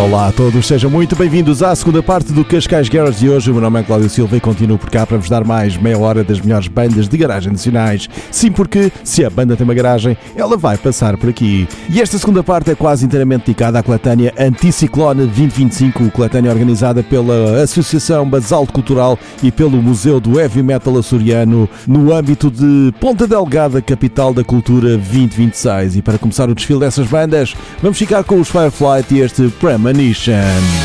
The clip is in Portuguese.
Olá a todos, sejam muito bem-vindos à segunda parte do Cascais Garage de hoje. O meu nome é Cláudio Silva e continuo por cá para vos dar mais meia hora das melhores bandas de garagem nacionais. Sim, porque se a banda tem uma garagem, ela vai passar por aqui. E esta segunda parte é quase inteiramente dedicada à coletânea Anticiclone 2025, coletânea organizada pela Associação Basalto Cultural e pelo Museu do Heavy Metal Açoriano, no âmbito de Ponta Delgada, capital da cultura 2026. E para começar o desfile dessas bandas, vamos ficar com os Fireflight e este Premonition.